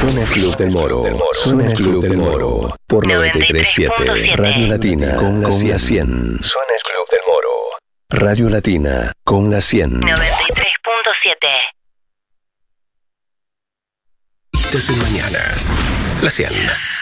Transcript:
Suena el Club del Moro. Suena el Club del Moro. Por 93.7. Radio Latina con la 100. Suena el Club del Moro. Radio Latina con la 100. 93.7. Estas en mañanas. La 100.